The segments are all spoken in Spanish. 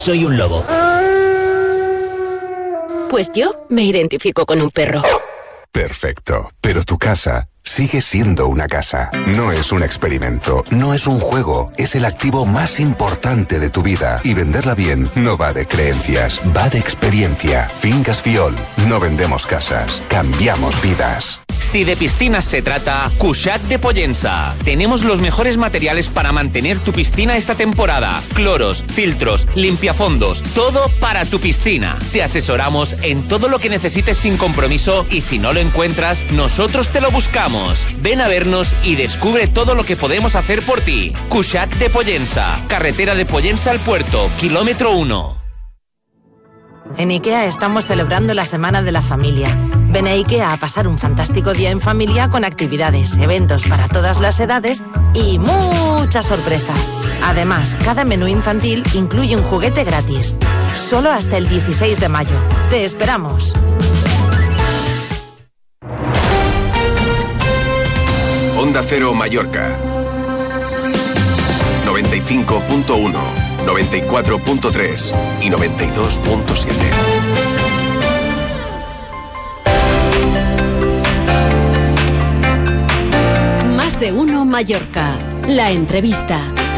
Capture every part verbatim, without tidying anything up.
Soy un lobo. Pues yo me identifico con un perro. Perfecto, pero tu casa sigue siendo una casa. No es un experimento, no es un juego, es el activo más importante de tu vida. Y venderla bien no va de creencias, va de experiencia. Fincas Fiol, no vendemos casas, cambiamos vidas. Si de piscinas se trata, Cuixart de Pollença. Tenemos los mejores materiales para mantener tu piscina esta temporada. Cloros, filtros, limpiafondos, todo para tu piscina. Te asesoramos en todo lo que necesites sin compromiso y si no lo encuentras, nosotros te lo buscamos. Ven a vernos y descubre todo lo que podemos hacer por ti. Cuixart de Pollença, carretera de Pollença al puerto, kilómetro uno. En IKEA estamos celebrando la Semana de la Familia. Ven a IKEA a pasar un fantástico día en familia con actividades, eventos para todas las edades y muchas sorpresas. Además, cada menú infantil incluye un juguete gratis. Solo hasta el dieciséis de mayo. ¡Te esperamos! Onda Cero Mallorca. noventa y cinco punto uno, noventa y cuatro punto tres y noventa y dos punto siete. Más de uno Mallorca. La entrevista.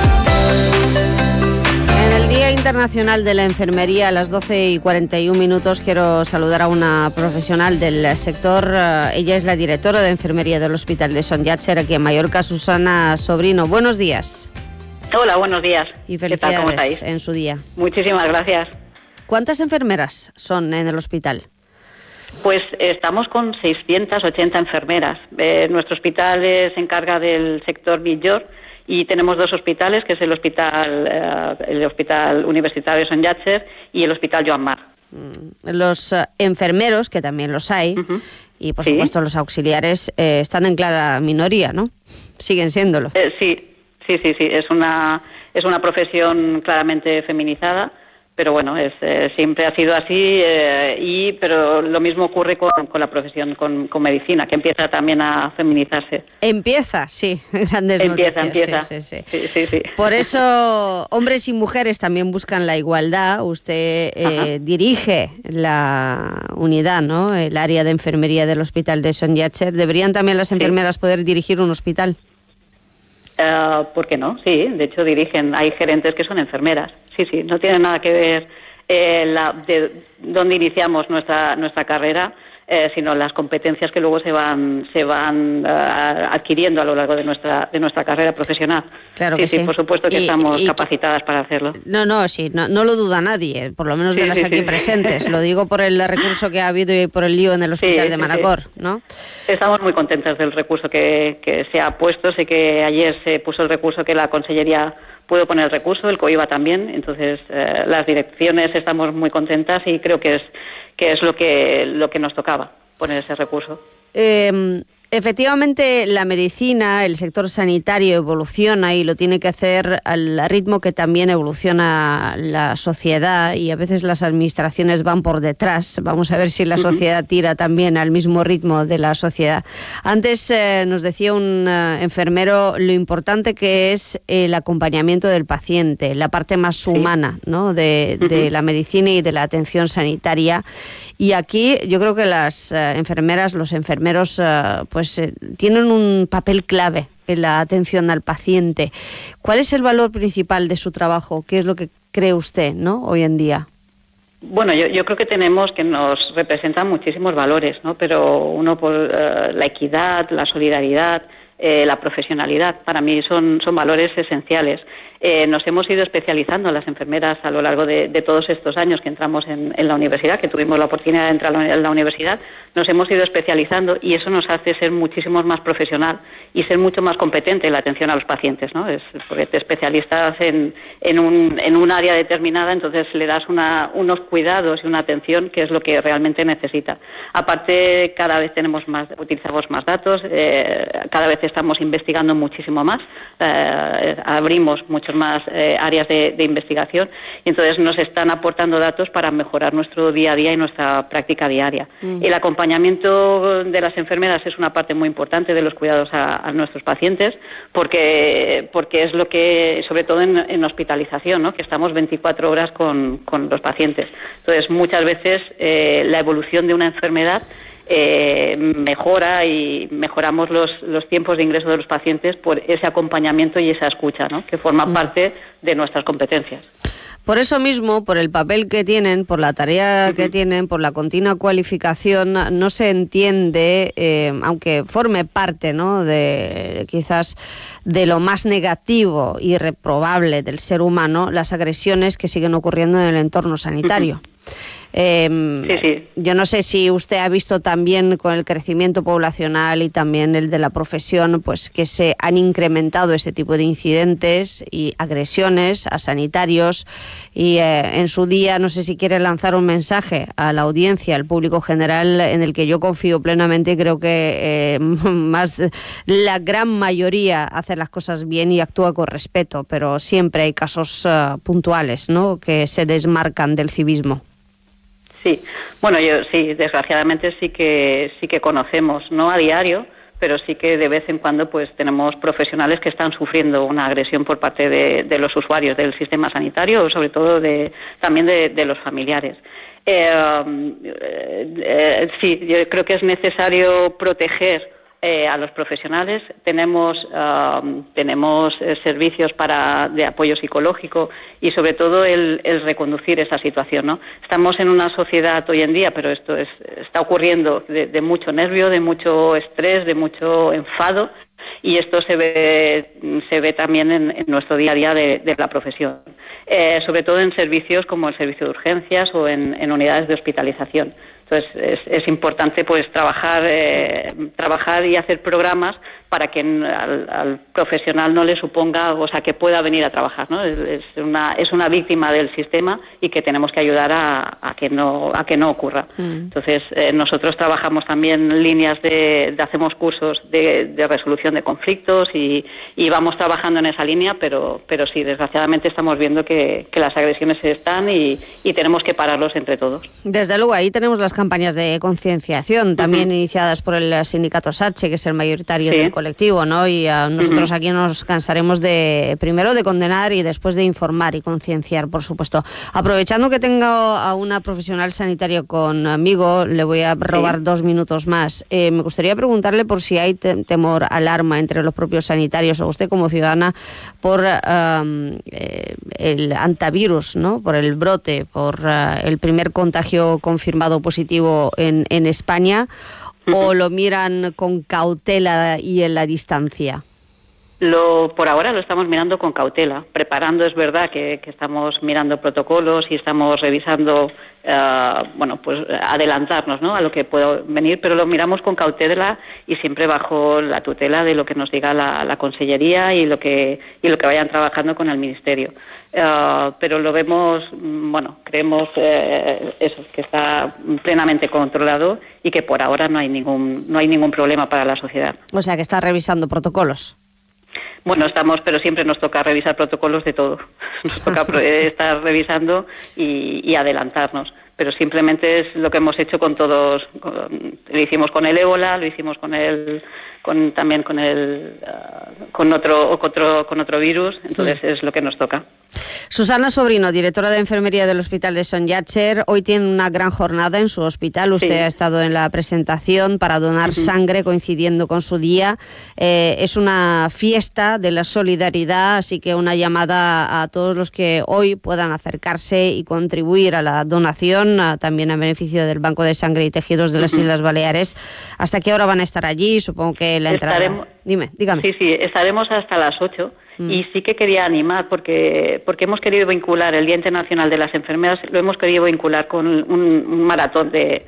En el Día Internacional de la Enfermería, a las doce y cuarenta y un minutos, quiero saludar a una profesional del sector. Ella es la directora de Enfermería del Hospital de Son Llàtzer, aquí en Mallorca, Susana Sobrino. Buenos días. Hola, buenos días. Y felicidades. ¿Qué tal? ¿Cómo estáis? En su día. Muchísimas gracias. ¿Cuántas enfermeras son en el hospital? Pues estamos con seiscientas ochenta enfermeras. Eh, nuestro hospital se encarga del sector Millor y tenemos dos hospitales, que es el hospital eh, el hospital universitario Son Llàtzer y el hospital Joan Mar. Los uh, enfermeros, que también los hay, uh-huh. y por ¿Sí? supuesto los auxiliares, eh, están en clara minoría, ¿no? Siguen siéndolo. Eh, sí. Sí, sí, sí, es una es una profesión claramente feminizada, pero bueno, es eh, siempre ha sido así, eh, y pero lo mismo ocurre con, con la profesión, con, con medicina, que empieza también a feminizarse. Empieza, sí, grandes empieza, noticias. Empieza, sí, sí, sí. Sí, sí, sí. Por eso, hombres y mujeres también buscan la igualdad. Usted eh, dirige la unidad, ¿no? El área de enfermería del Hospital de Son Llàtzer. ¿Deberían también las enfermeras sí. poder dirigir un hospital? Uh, ¿Por qué no? Sí, de hecho dirigen, hay gerentes que son enfermeras. Sí, sí, no tiene nada que ver eh, la, de dónde iniciamos nuestra nuestra carrera, eh, sino las competencias que luego se van se van uh, adquiriendo a lo largo de nuestra de nuestra carrera profesional. Claro sí, que sí, sí. por supuesto que y, estamos y, capacitadas para hacerlo. No, no, sí, no, no lo duda nadie, por lo menos de sí, las sí, aquí sí, presentes. Sí. Lo digo por el recurso que ha habido y por el lío en el hospital sí, de Manacor, sí. ¿no? Estamos muy contentas del recurso que, que se ha puesto. Sé que ayer se puso el recurso, que la Consellería pudo poner el recurso, el COIBA también. Entonces, eh, las direcciones estamos muy contentas y creo que es que es lo que lo que nos tocaba, poner ese recurso. Eh, efectivamente, la medicina, el sector sanitario evoluciona y lo tiene que hacer al ritmo que también evoluciona la sociedad, y a veces las administraciones van por detrás. Vamos a ver si la sociedad tira también al mismo ritmo de la sociedad. Antes eh, nos decía un uh, enfermero lo importante que es el acompañamiento del paciente, la parte más humana, ¿no? de, de la medicina y de la atención sanitaria. Y aquí yo creo que las uh, enfermeras, los enfermeros, uh, pues eh, tienen un papel clave en la atención al paciente. ¿Cuál es el valor principal de su trabajo? ¿Qué es lo que cree usted, ¿no? hoy en día? Bueno, yo, yo creo que tenemos, que nos representan muchísimos valores, ¿no? Pero uno por uh, la equidad, la solidaridad, eh, la profesionalidad, para mí son, son valores esenciales. Eh, nos hemos ido especializando las enfermeras a lo largo de, de todos estos años que entramos en, en la universidad, que tuvimos la oportunidad de entrar en la universidad, nos hemos ido especializando y eso nos hace ser muchísimo más profesional y ser mucho más competente en la atención a los pacientes, ¿no? Es porque te especializas en, en, un, en un área determinada, entonces le das una, unos cuidados y una atención que es lo que realmente necesita. Aparte, cada vez tenemos más, utilizamos más datos, eh, cada vez estamos investigando muchísimo más, eh, abrimos muchos muchas más eh, áreas de, de investigación, y entonces nos están aportando datos para mejorar nuestro día a día y nuestra práctica diaria. Mm. El acompañamiento de las enfermeras es una parte muy importante de los cuidados a, a nuestros pacientes, porque, porque es lo que, sobre todo en, en hospitalización, ¿no?, que estamos veinticuatro horas con, con los pacientes. Entonces, muchas veces eh, la evolución de una enfermedad Eh, mejora y mejoramos los, los tiempos de ingreso de los pacientes por ese acompañamiento y esa escucha, ¿no?, que forma parte de nuestras competencias. Por eso mismo, por el papel que tienen, por la tarea uh-huh. que tienen, por la continua cualificación, no se entiende, eh, aunque forme parte, ¿no?, de quizás de lo más negativo y reprobable del ser humano, las agresiones que siguen ocurriendo en el entorno sanitario. Uh-huh. Eh, sí, sí. Yo no sé si usted ha visto también con el crecimiento poblacional y también el de la profesión, pues que se han incrementado ese tipo de incidentes y agresiones a sanitarios, y eh, en su día no sé si quiere lanzar un mensaje a la audiencia, al público general, en el que yo confío plenamente y creo que eh, más la gran mayoría hace las cosas bien y actúa con respeto, pero siempre hay casos uh, puntuales, ¿no?, que se desmarcan del civismo. Sí, bueno, yo sí, desgraciadamente sí que sí que conocemos, no a diario, pero sí que de vez en cuando pues tenemos profesionales que están sufriendo una agresión por parte de, de los usuarios del sistema sanitario, sobre todo de también de, de los familiares. Eh, eh, sí, yo creo que es necesario proteger Eh, a los profesionales. Tenemos uh, tenemos eh, servicios para de apoyo psicológico y sobre todo el, el reconducir esa situación, ¿no? Estamos en una sociedad hoy en día, pero esto es, está ocurriendo de, de mucho nervio, de mucho estrés, de mucho enfado, y esto se ve se ve también en, en nuestro día a día de, de la profesión, eh, sobre todo en servicios como el servicio de urgencias o en, en unidades de hospitalización. Entonces es, es importante pues trabajar eh, trabajar y hacer programas para que al, al profesional no le suponga, o sea, que pueda venir a trabajar, ¿no? Es, es una es una víctima del sistema y que tenemos que ayudar a, a que no a que no ocurra. Mm. Entonces eh, nosotros trabajamos también líneas de, de hacemos cursos de, de resolución de conflictos y, y vamos trabajando en esa línea, pero pero sí, desgraciadamente estamos viendo que, que las agresiones están y, y tenemos que pararlos entre todos. Desde luego, ahí tenemos las campañas de concienciación también uh-huh. iniciadas por el sindicato SATSE, que es el mayoritario sí. del colectivo, ¿no? Y uh, nosotros uh-huh. aquí nos cansaremos de, primero de condenar y después de informar y concienciar, por supuesto. Aprovechando que tengo a una profesional sanitaria conmigo, le voy a robar sí. dos minutos más. Eh, me gustaría preguntarle por si hay te- temor, alarma entre los propios sanitarios o usted como ciudadana por um, eh, el antivirus, ¿no? Por el brote, por uh, el primer contagio confirmado positivo en, en España, uh-huh. o lo miran con cautela y en la distancia. Lo, por ahora lo estamos mirando con cautela, preparando, es verdad que, que estamos mirando protocolos y estamos revisando, uh, bueno, pues adelantarnos, ¿no?, a lo que pueda venir, pero lo miramos con cautela y siempre bajo la tutela de lo que nos diga la, la Consellería y lo que y lo que vayan trabajando con el Ministerio. Uh, pero lo vemos, bueno, creemos eh, eso, que está plenamente controlado y que por ahora no hay ningún no hay ningún problema para la sociedad. O sea, que está revisando protocolos. Bueno, estamos, pero siempre nos toca revisar protocolos de todo. Nos toca estar revisando y, y adelantarnos. Pero simplemente es lo que hemos hecho con todos. Con, lo hicimos con el ébola, lo hicimos con el, con también con el, uh, con otro, con otro, con otro virus. Entonces sí. es lo que nos toca. Susana Sobrino, directora de enfermería del Hospital de Son Llàtzer, hoy tiene una gran jornada en su hospital. Usted sí. ha estado en la presentación para donar uh-huh. sangre, coincidiendo con su día. Eh, es una fiesta de la solidaridad, así que una llamada a todos los que hoy puedan acercarse y contribuir a la donación, a, también a beneficio del Banco de Sangre y Tejidos de las uh-huh. Islas Baleares. ¿Hasta qué hora van a estar allí? Supongo que la entrada... Estaremos... Dime, dígame. Sí, sí, estaremos hasta las ocho. Y sí que quería animar porque porque hemos querido vincular el Día Internacional de las Enfermeras, lo hemos querido vincular con un, un maratón de,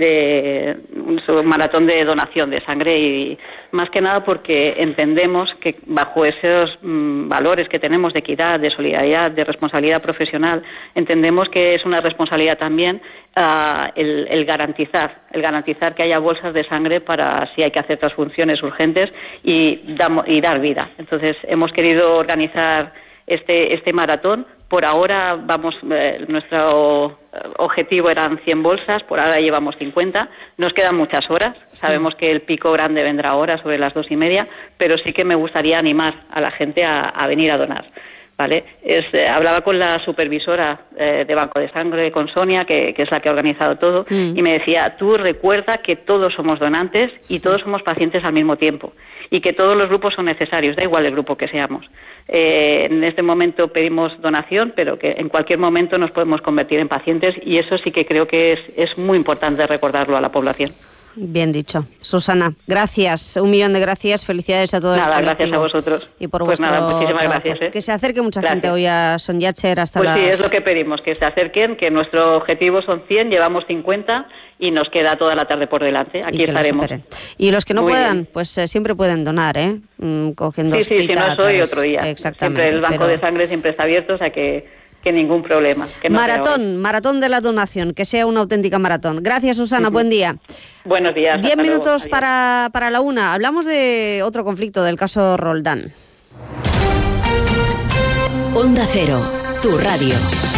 de un maratón de donación de sangre, y más que nada porque entendemos que bajo esos mmm, valores que tenemos de equidad, de solidaridad, de responsabilidad profesional, entendemos que es una responsabilidad también uh, el, el garantizar el garantizar que haya bolsas de sangre para si hay que hacer transfusiones urgentes y, damos, y dar vida. Entonces hemos querido organizar este, este maratón. Por ahora vamos, eh, nuestro objetivo eran cien bolsas, por ahora llevamos cincuenta. Nos quedan muchas horas, sabemos que el pico grande vendrá ahora sobre las dos y media, pero sí que me gustaría animar a la gente a, a venir a donar. Vale, es, eh, hablaba con la supervisora eh, de Banco de Sangre, con Sonia, que, que es la que ha organizado todo, mm. y me decía, tú recuerda que todos somos donantes y todos somos pacientes al mismo tiempo, y que todos los grupos son necesarios, da igual el grupo que seamos. Eh, en este momento pedimos donación, pero que en cualquier momento nos podemos convertir en pacientes, y eso sí que creo que es, es muy importante recordarlo a la población. Bien dicho. Susana, gracias, un millón de gracias, felicidades a todos. Nada, gracias a vosotros. Y por pues vuestro nada, muchísimas trabajo. gracias. ¿eh? Que se acerque mucha gracias. gente hoy a Son Yatzer hasta Pues las... sí, es lo que pedimos, que se acerquen, que nuestro objetivo son cien, llevamos cincuenta y nos queda toda la tarde por delante. Aquí y estaremos. Y los que no Muy puedan, bien. pues eh, siempre pueden donar, ¿eh? Mm, cogiendo Sí, sí, cita si no a soy través... otro día. Exactamente. Siempre el banco pero... de sangre siempre está abierto, o sea que... que ningún problema. Que no maratón, maratón de la donación, que sea una auténtica maratón. Gracias, Susana, uh-huh. Buen día. Buenos días. Diez minutos para, para la una. Hablamos de otro conflicto, del caso Roldán. Onda Cero, tu radio.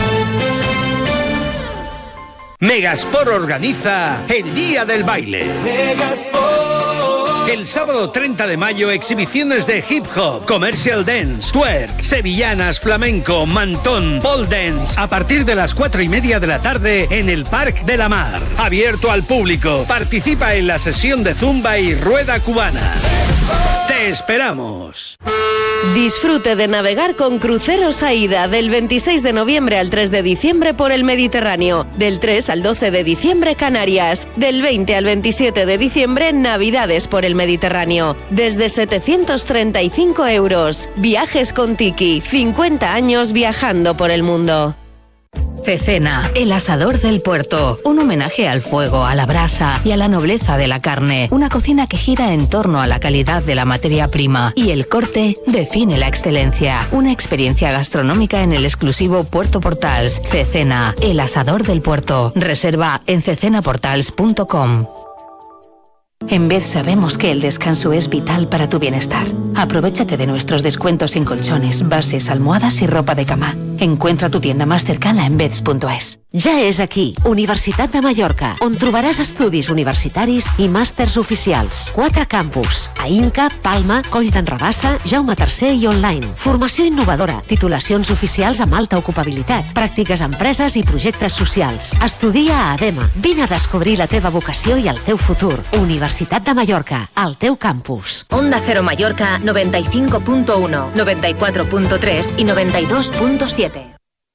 Megasport organiza el Día del Baile. Megasport. El sábado treinta de mayo, exhibiciones de hip hop, commercial dance, twerk, sevillanas, flamenco, mantón, pole dance, a partir de las cuatro y media de la tarde en el Parc de la Mar. Abierto al público. Participa en la sesión de zumba y rueda cubana. ¡Te esperamos! Disfrute de navegar con Cruceros Aida del veintiséis de noviembre al tres de diciembre por el Mediterráneo. Del tres al doce de diciembre Canarias. Del veinte al veintisiete de diciembre Navidades por el Mediterráneo. Desde setecientos treinta y cinco euros. Viajes con Tiki. cincuenta años viajando por el mundo. Cecena, el asador del puerto. Un homenaje al fuego, a la brasa y a la nobleza de la carne. Una cocina que gira en torno a la calidad de la materia prima. Y el corte define la excelencia. Una experiencia gastronómica en el exclusivo Puerto Portals. Cecena, el asador del puerto. Reserva en cecena portals punto com. En Bed sabemos que el descanso es vital para tu bienestar. Aprovéchate de nuestros descuentos en colchones, bases, almohadas y ropa de cama. Encuentra tu tienda más cercana en beds punto es. Ja és aquí, Universitat de Mallorca, on trobaràs estudis universitaris i màsters oficials. Quatre campus, a Inca, Palma, Coll d'en Rabassa, Jaume tercer i online. Formació innovadora, titulacions oficials amb alta ocupabilitat, pràctiques a empreses i projectes socials. Estudia a ADEMA. Vine a descobrir la teva vocació i el teu futur. Universitat de Mallorca, al teu campus. Onda Cero Mallorca noventa y cinco punto uno, noventa y cuatro punto tres y noventa y dos punto siete.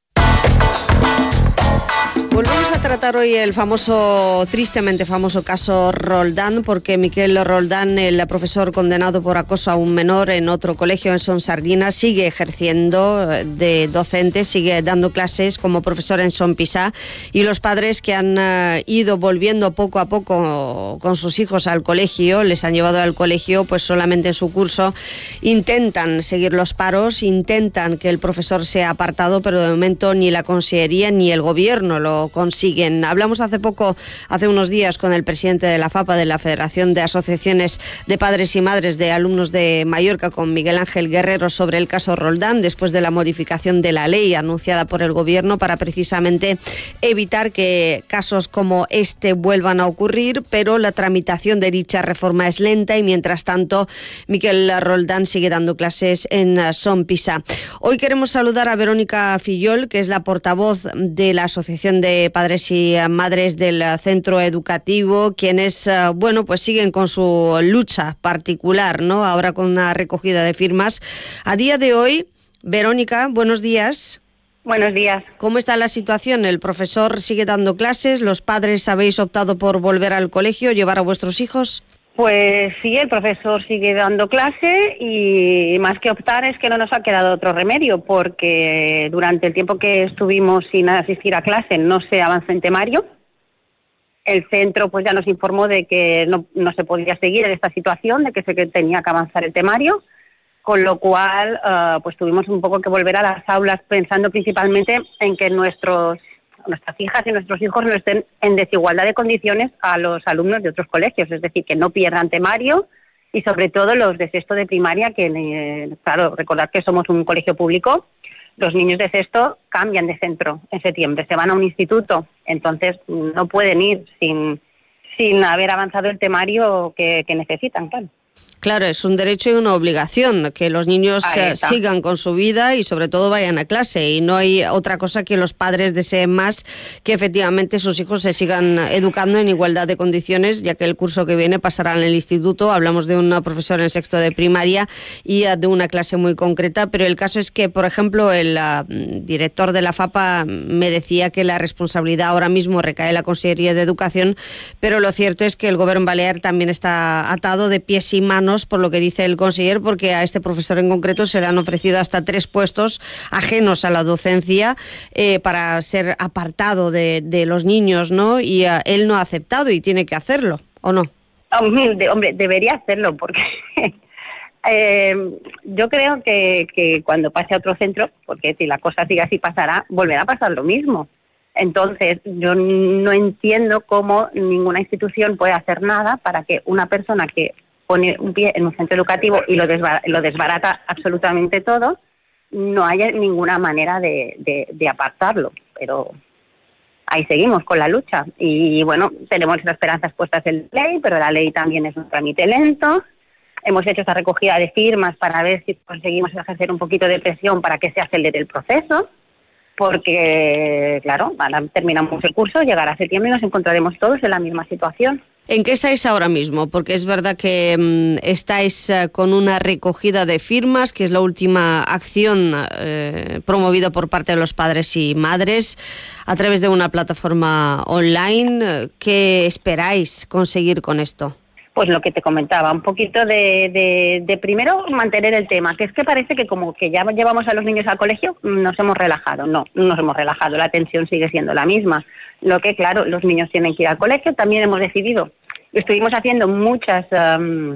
Volvemos a tratar hoy el famoso, tristemente famoso caso Roldán, porque Miquel Roldán, el profesor condenado por acoso a un menor en otro colegio en Son Sardina, sigue ejerciendo de docente, sigue dando clases como profesor en Son Pisá, y los padres que han uh, ido volviendo poco a poco con sus hijos al colegio, les han llevado al colegio, pues solamente en su curso intentan seguir los paros, intentan que el profesor sea apartado, pero de momento ni la consellería ni el gobierno lo consiguen. Hablamos hace poco, hace unos días, con el presidente de la FAPA, de la Federación de Asociaciones de Padres y Madres de Alumnos de Mallorca, con Miguel Ángel Guerrero, sobre el caso Roldán, después de la modificación de la ley anunciada por el gobierno para precisamente evitar que casos como este vuelvan a ocurrir, pero la tramitación de dicha reforma es lenta y mientras tanto Miquel Roldán sigue dando clases en Son Pisá. Hoy queremos saludar a Verónica Fillol, que es la portavoz de la Asociación de Padres y Madres del Centro Educativo, quienes, bueno, pues siguen con su lucha particular, ¿no? Ahora con una recogida de firmas. A día de hoy, Verónica, buenos días. Buenos días. ¿Cómo está la situación? ¿El profesor sigue dando clases? ¿Los padres habéis optado por volver al colegio, llevar a vuestros hijos? Pues sí, el profesor sigue dando clase y más que optar es que no nos ha quedado otro remedio, porque durante el tiempo que estuvimos sin asistir a clase no se avanzó en temario. El centro pues ya nos informó de que no, no se podía seguir en esta situación, de que se tenía que avanzar el temario, con lo cual uh, pues tuvimos un poco que volver a las aulas pensando principalmente en que nuestros nuestras hijas y nuestros hijos no estén en desigualdad de condiciones a los alumnos de otros colegios, es decir, que no pierdan temario y sobre todo los de sexto de primaria, que eh, claro, recordad que somos un colegio público, los niños de sexto cambian de centro en septiembre, se van a un instituto, entonces no pueden ir sin, sin haber avanzado el temario que, que necesitan, claro. Claro, es un derecho y una obligación que los niños eh, sigan con su vida y sobre todo vayan a clase, y no hay otra cosa que los padres deseen más que efectivamente sus hijos se sigan educando en igualdad de condiciones, ya que el curso que viene pasará en el instituto. Hablamos de una profesora en sexto de primaria y de una clase muy concreta, pero el caso es que, por ejemplo, el uh, director de la FAPA me decía que la responsabilidad ahora mismo recae en la Consellería de Educación, pero lo cierto es que el Gobierno balear también está atado de pies y manos, por lo que dice el conseller, porque a este profesor en concreto se le han ofrecido hasta tres puestos ajenos a la docencia eh, para ser apartado de, de los niños, ¿no? Y uh, él no ha aceptado y tiene que hacerlo, ¿o no? Hombre, hombre debería hacerlo, porque eh, yo creo que, que cuando pase a otro centro, porque si la cosa sigue así pasará, volverá a pasar lo mismo. Entonces, yo no entiendo cómo ninguna institución puede hacer nada para que una persona que pone un pie en un centro educativo y lo, desbarata, lo desbarata absolutamente todo, no haya ninguna manera de, de, de apartarlo. Pero ahí seguimos con la lucha. Y bueno, tenemos las esperanzas puestas en la ley, pero la ley también es un trámite lento. Hemos hecho esta recogida de firmas para ver si conseguimos ejercer un poquito de presión para que se acelere el proceso, porque, claro, terminamos el curso, llegará septiembre y nos encontraremos todos en la misma situación. ¿En qué estáis ahora mismo? Porque es verdad que mmm, estáis uh, con una recogida de firmas, que es la última acción eh, promovida por parte de los padres y madres a través de una plataforma online. ¿Qué esperáis conseguir con esto? Pues lo que te comentaba, un poquito de, de, de primero mantener el tema, que es que parece que como que ya llevamos a los niños al colegio, nos hemos relajado. No, no nos hemos relajado, la tensión sigue siendo la misma. Lo que, claro, los niños tienen que ir al colegio, también hemos decidido, estuvimos haciendo muchas um,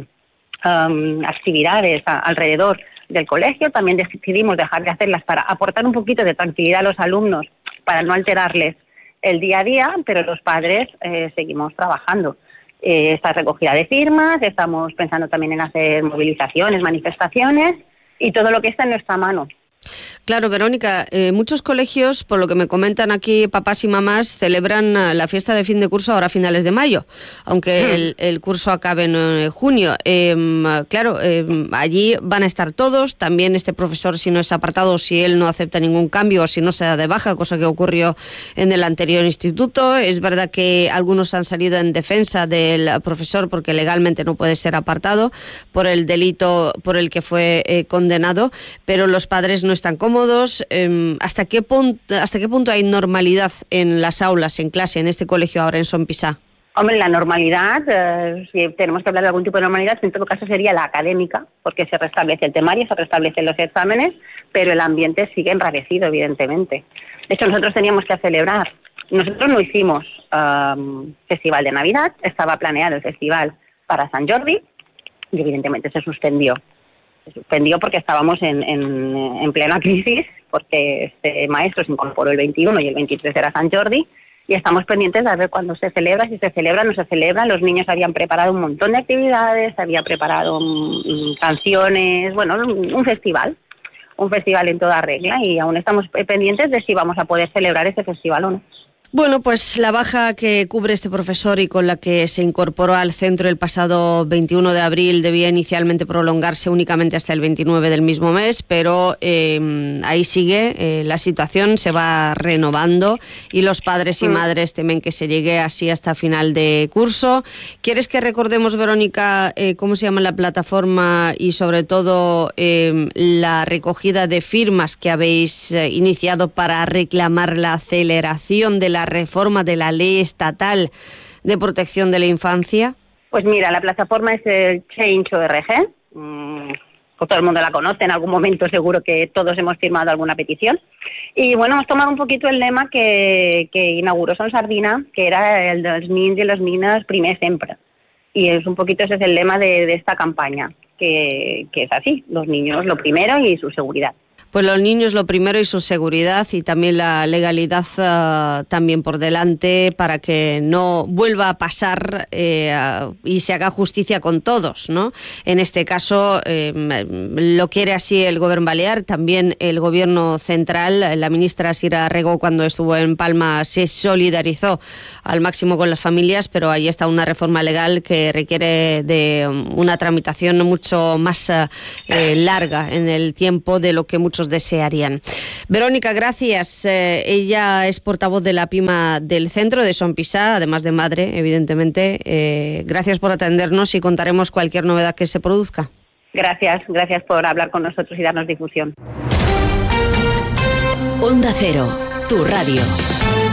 um, actividades a, alrededor del colegio, también decidimos dejar de hacerlas para aportar un poquito de tranquilidad a los alumnos, para no alterarles el día a día, pero los padres eh, seguimos trabajando. Eh, esta recogida de firmas, estamos pensando también en hacer movilizaciones, manifestaciones y todo lo que está en nuestra mano. Claro, Verónica, eh, muchos colegios, por lo que me comentan aquí papás y mamás, celebran la fiesta de fin de curso ahora a finales de mayo, aunque el, el curso acabe en eh, junio. Eh, claro, eh, allí van a estar todos, también este profesor, si no es apartado, si él no acepta ningún cambio o si no se da de baja, cosa que ocurrió en el anterior instituto. Es verdad que algunos han salido en defensa del profesor porque legalmente no puede ser apartado por el delito por el que fue eh, condenado, pero los padres no están cómodos. Eh, ¿hasta qué punto, hasta qué punto hay normalidad en las aulas, en clase, en este colegio ahora en Son Pisá? Hombre, la normalidad, eh, si tenemos que hablar de algún tipo de normalidad, en todo caso sería la académica, porque se restablece el temario, se restablecen los exámenes, pero el ambiente sigue enrarecido, evidentemente. De hecho, nosotros teníamos que celebrar, nosotros no hicimos um, festival de Navidad, estaba planeado el festival para San Jordi, y evidentemente se suspendió. Se suspendió porque estábamos en, en, en plena crisis, porque este maestro se incorporó el veintiuno y el veintitrés era San Jordi, y estamos pendientes de ver cuándo se celebra, si se celebra o no se celebra. Los niños habían preparado un montón de actividades, habían preparado um, canciones, bueno, un, un festival, un festival en toda regla, y aún estamos pendientes de si vamos a poder celebrar ese festival o no. Bueno, pues la baja que cubre este profesor y con la que se incorporó al centro el pasado veintiuno de abril debía inicialmente prolongarse únicamente hasta el veintinueve del mismo mes, pero eh, ahí sigue, eh, la situación se va renovando y los padres y madres temen que se llegue así hasta final de curso. ¿Quieres que recordemos, Verónica, eh, cómo se llama la plataforma y sobre todo eh, la recogida de firmas que habéis eh, iniciado para reclamar la aceleración de la reforma de la ley estatal de protección de la infancia? Pues mira, la plataforma es el Change punto org, mm, todo el mundo la conoce, en algún momento seguro que todos hemos firmado alguna petición, y bueno, hemos tomado un poquito el lema que, que inauguró Son Sardina, que era el de los niños y los niños primer sempre, y es un poquito ese es el lema de, de esta campaña, que, que es así, los niños lo primero y su seguridad. Pues los niños lo primero y su seguridad y también la legalidad uh, también por delante para que no vuelva a pasar eh, y se haga justicia con todos, ¿no? En este caso eh, lo quiere así el Gobierno Balear, también el Gobierno central. La ministra Sira Rego, cuando estuvo en Palma, se solidarizó al máximo con las familias, pero ahí está una reforma legal que requiere de una tramitación mucho más eh, larga en el tiempo de lo que muchos desearían. Verónica, gracias. Eh, ella es portavoz de la PIMA del centro de Son Pisá, además de madre, evidentemente. Eh, gracias por atendernos y contaremos cualquier novedad que se produzca. Gracias, gracias por hablar con nosotros y darnos difusión. Onda Cero, tu radio.